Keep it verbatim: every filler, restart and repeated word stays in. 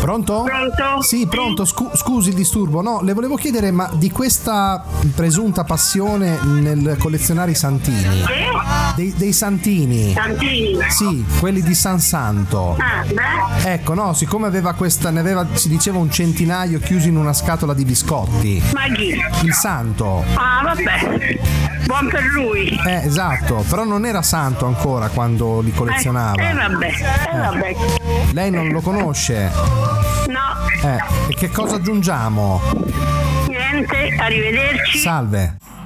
Pronto? Pronto? Sì, pronto. Scu- scusi il disturbo. No, le volevo chiedere, ma di questa presunta passione nel collezionare i santini? Che? Dei, dei santini. Santini? Sì, quelli di San Santo. Ah, beh. Ecco, no, siccome aveva questa, ne aveva, si diceva, un centinaio chiusi in una scatola di biscotti. Ma chi? Il santo. Ah, vabbè. Buon per lui. Eh, esatto, però non era santo ancora quando li collezionava. Eh, eh vabbè, eh vabbè. Lei non lo conosce? No, Eh, e che cosa aggiungiamo? niente, arrivederci. Salve.